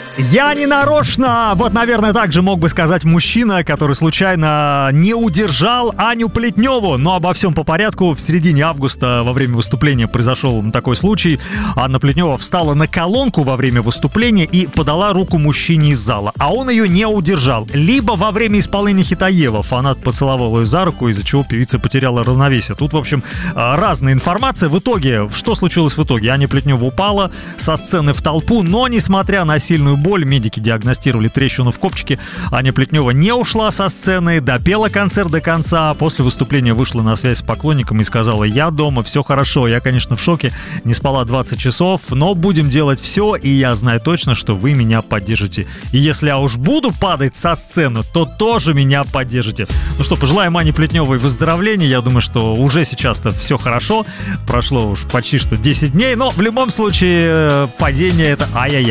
Я не нарочно, вот, наверное, так же мог бы сказать мужчина, который случайно не удержал Аню Плетневу. Но обо всем по порядку. В середине августа во время выступления произошел такой случай. Анна Плетнева встала на колонку во время выступления и подала руку мужчине из зала, а он ее не удержал. Либо во время исполнения хита «Ева» фанат поцеловал ее за руку, из-за чего певица потеряла равновесие. Тут, в общем, разная информация. В итоге, что случилось в итоге? Аня Плетнева упала со сцены в толпу, но, несмотря на сильную боль, медики диагностировали трещину в копчике. Аня Плетнева не ушла со сцены, допела концерт до конца. После выступления вышла на связь с поклонниками и сказала: «Я дома, все хорошо, я, конечно, в шоке, не спала 20 часов, но будем делать все, и я знаю точно, что вы меня поддержите. И если я уж буду падать со сцены, то тоже меня поддержите». Ну что, пожелаем Ане Плетневой выздоровления. Я думаю, что уже сейчас-то все хорошо. Прошло уж почти что 10 дней, но в любом случае падение — это ай-яй-яй.